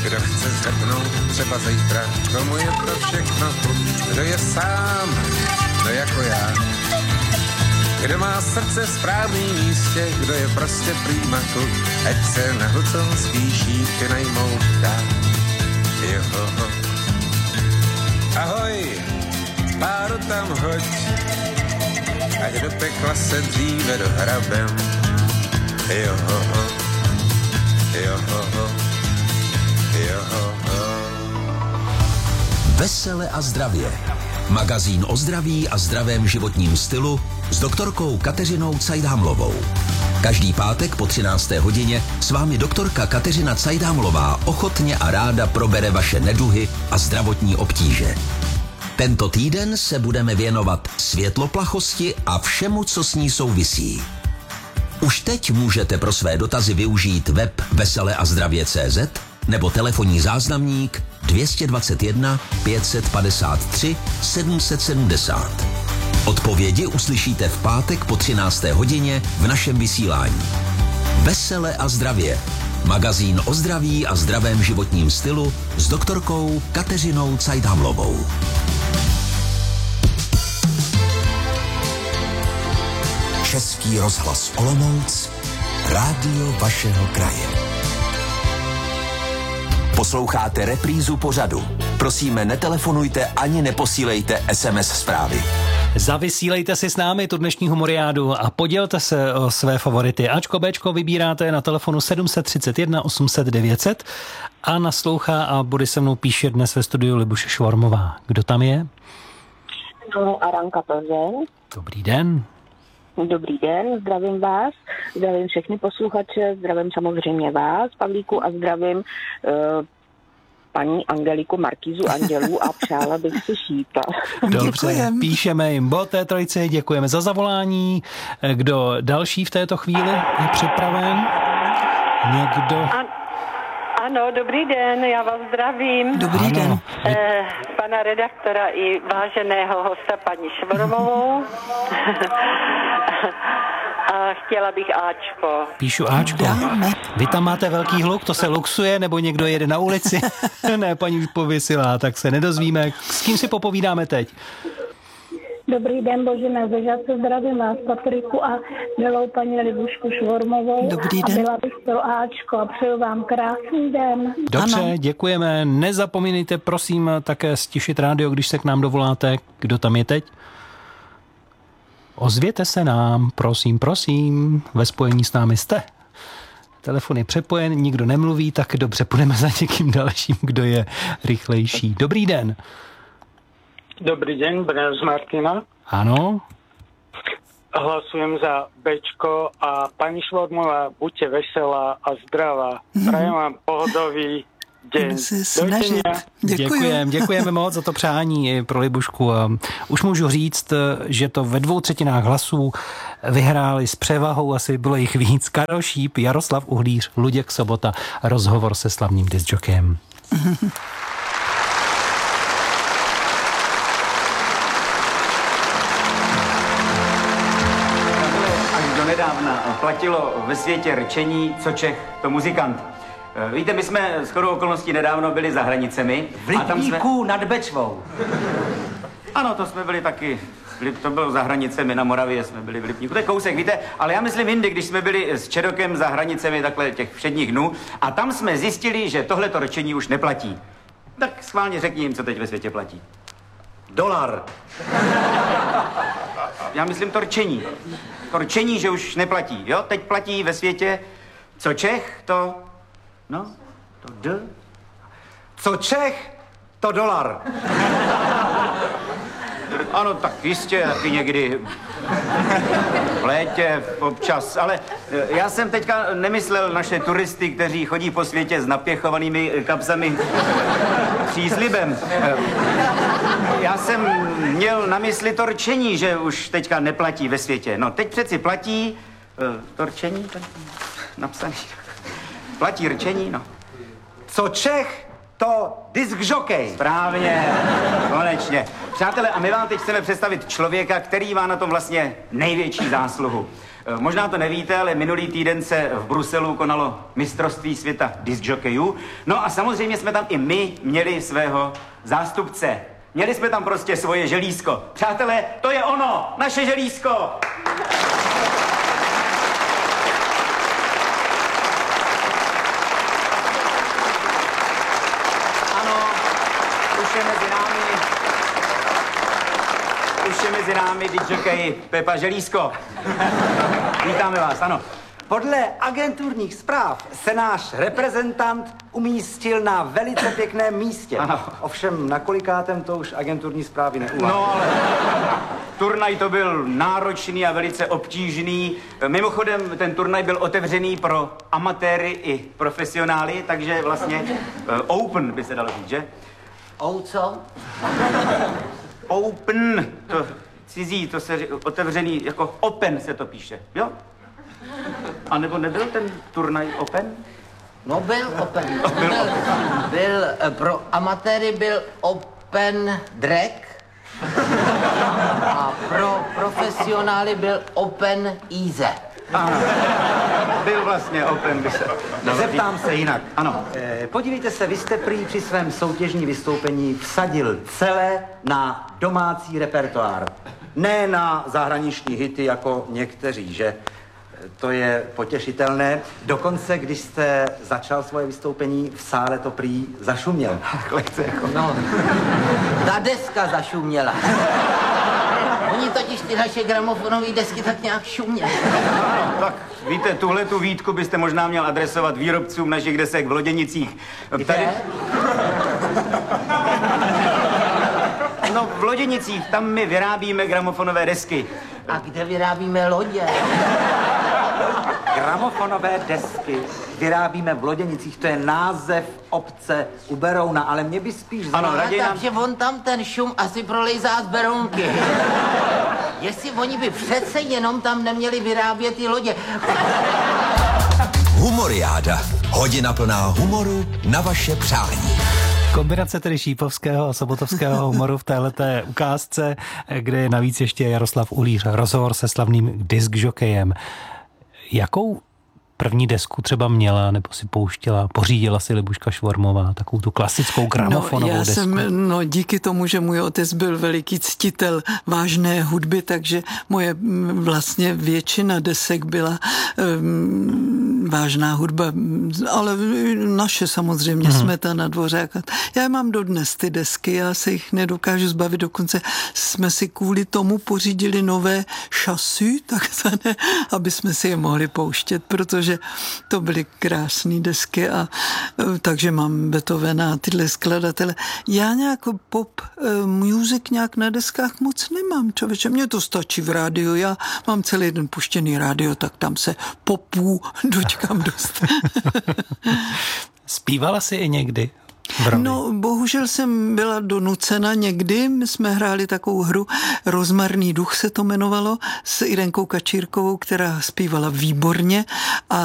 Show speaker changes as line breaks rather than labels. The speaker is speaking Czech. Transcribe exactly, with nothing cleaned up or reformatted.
Kdo chce zhepnout třeba zítra, komu je to všechno, kdo je sám, no jako já. Kdo má srdce v správném místě, kdo je prostě prýma kluk, ať se na huconský šípky najmou dá. Joho. Ahoj, páru tam hoď, ať do pekla se dříve dohrabem. Joho, joho, joho.
Vesele a zdravě. Magazín o zdraví a zdravém životním stylu s doktorkou Kateřinou Cajdámlovou. Každý pátek po třinácté hodině s vámi doktorka Kateřina Cajdámlová ochotně a ráda probere vaše neduhy a zdravotní obtíže. Tento týden se budeme věnovat světloplachosti a všemu, co s ní souvisí. Už teď můžete pro své dotazy využít web vesele a zdravě tečka cé zet nebo telefonní záznamník dvě stě dvacet jedna pět set padesát tři sedm set sedmdesát. Odpovědi uslyšíte v pátek po třinácté hodině v našem vysílání. Vesele a zdravě. Magazín o zdraví a zdravém životním stylu s doktorkou Kateřinou Cajdámlovou. Český rozhlas Olomouc, rádio vašeho kraje. Posloucháte reprízu pořadu. Prosíme, netelefonujte ani neposílejte es em es zprávy.
Zavysílejte si s námi tu dnešní humoriádu a podělte se o své favority. Ačko, Bčko vybíráte na telefonu sedm set třicet jedna osm set devět set a naslouchá a bude se mnou píše dnes ve studiu Libuše Švormová. Kdo tam je?
No, Aranka Plzeň.
Dobrý den.
Dobrý den, zdravím vás, zdravím všechny posluchače, zdravím samozřejmě vás, Pavlíku, a zdravím uh, paní Angeliku Markízu Andělů a přála bych si šípa.
Dobře, děkujem. Píšeme jim bo té trojici, děkujeme za zavolání. Kdo další v této chvíli je připraven? Někdo?
An- ano, dobrý den, já vás zdravím.
Dobrý ano. den.
Eh, pana redaktora i váženého hosta paní Švormovou. A chtěla bych Ačko.
Píšu Ačko.
Dáme.
Vy tam máte velký hluk, to se luxuje, nebo někdo jede na ulici? Ne, paní už pověsila, tak se nedozvíme. S kým si popovídáme teď?
Dobrý den, Božena Zežace, zdravím vás, Patriku a milou paní Libušku Švormovou.
Dobrý den.
A byla bych pro Ačko a přeju vám krásný den.
Dobře,
ano.
Děkujeme. Nezapomínejte, prosím, také stišit rádio, když se k nám dovoláte. Kdo tam je teď? Ozvěte se nám, prosím, prosím. Ve spojení s námi jste. Telefon je přepojen, nikdo nemluví, tak dobře, půjdeme za někým dalším, kdo je rychlejší. Dobrý den.
Dobrý den, Brňa z Martina.
Ano.
Hlasujem za Bčko a pani Švormová, buďte veselá a zdravá. Mm-hmm. Prajem vám pohodový den.
Děkujeme, děkujeme moc za to přání pro Libušku. Už můžu říct, že to ve dvou třetinách hlasů vyhráli s převahou, asi bylo jich víc. Karel Šíp, Jaroslav Uhlíř, Luděk Sobota, rozhovor se slavným discjockeyem. Mm-hmm.
Nedávna platilo ve světě rčení, co Čech, to muzikant. Víte, my jsme shodou okolností nedávno byli za hranicemi.
V Lipníku jsme... nad Bečvou.
Ano, to jsme byli taky. To bylo za hranicemi, na Moravě jsme byli v Lipníku. To je kousek, víte, ale já myslím jindy, když jsme byli s Čedokem za hranicemi takhle těch všedních dnů a tam jsme zjistili, že tohleto rčení už neplatí. Tak schválně řekni jim, co teď ve světě platí.
Dolar.
Já myslím to rčení. To rčení, že už neplatí, jo? Teď platí ve světě, co Čech, to... No, to D.
Co Čech, to dolar.
Ano, tak jistě, taky někdy v létě občas, ale já jsem teďka nemyslel naše turisty, kteří chodí po světě s napěchovanými kapsami příslibem. Já jsem měl na mysli to rčení, že už teďka neplatí ve světě. No, teď přeci platí to rčení, to napsaný. Platí rčení, no.
Co Čech, to discjockey.
Správně, konečně. Přátelé, a my vám teď chceme představit člověka, který má na tom vlastně největší zásluhu. Možná to nevíte, ale minulý týden se v Bruselu konalo mistrovství světa discjokejů. No a samozřejmě jsme tam i my měli svého zástupce. Měli jsme tam prostě svoje želízko. Přátelé, to je ono, naše želízko! Ano, už je mezi námi, už je mezi námi discjokej Pepa Želízko. Vítáme vás, ano.
Podle agenturních zpráv se náš reprezentant umístil na velice pěkném místě.
Ano.
Ovšem na kolikátem to už agenturní zprávy neuvádějí.
No ale turnaj to byl náročný a velice obtížný. Mimochodem ten turnaj byl otevřený pro amatéry i profesionály, takže vlastně uh, open by se dalo říct, že?
O co?
Open, to cizí, to se ři- otevřený, jako open se to píše, jo? A nebo nebyl ten turnaj open?
No byl open. Byl, byl eh, pro amatéry byl open drag a pro profesionály byl open easy.
Ano, byl vlastně open, by se dalo říct.
Zeptám se jinak.
Ano.
Eh, podívejte se, vy jste prý při svém soutěžní vystoupení vsadil celé na domácí repertoár. Ne na zahraniční hity jako někteří, že? To je potěšitelné. Dokonce, když jste začal svoje vystoupení, v sále to prý zašuměl.
Lehce jako.
No, ta deska zašuměla. Oni totiž ty naše gramofonové desky tak nějak šuměly.
Tak víte, tuhle tu výtku byste možná měl adresovat výrobcům našich desek v Loděnicích.
Tady...
No, v Loděnicích, tam my vyrábíme gramofonové desky.
A kde vyrábíme lodě?
Gramofonové desky vyrábíme v Loděnicích, to je název obce u Berouna, ale mě by spíš
Ano,
zajímalo...
raději nám...
Takže on tam ten šum asi prolejzá z Berounky. Jestli oni by přece jenom tam neměli vyrábět ty lodě.
Humoriáda. Hodina plná humoru na vaše přání.
Kombinace tedy šípovského a sobotovského humoru v téhleté ukázce, kde je navíc ještě Jaroslav Uhlíř, rozhovor se slavným diskžokejem. Jakou první desku třeba měla, nebo si pouštěla, pořídila si Libuška Švormová, takovou tu klasickou gramofonovou
no, já
desku?
Jsem, no díky tomu, že můj otec byl veliký ctitel vážné hudby, takže moje vlastně většina desek byla um, vážná hudba, ale naše samozřejmě, hmm. Smetana, Dvořák. Já mám dodnes ty desky, já se jich nedokážu zbavit, dokonce jsme si kvůli tomu pořídili nové šasy, takzvané, aby jsme si je mohli pouštět, protože to byly krásné desky a takže mám Beethovena a tyhle skladatele. Já nějak pop music nějak na deskách moc nemám, člověče. Mně to stačí v rádiu. Já mám celý den puštěný rádio, tak tam se popů dočkám dost.
Zpívala jsi i někdy?
No, bohužel jsem byla donucena někdy. My jsme hráli takovou hru Rozmarný duch se to jmenovalo s Irenkou Kačírkovou, která zpívala výborně a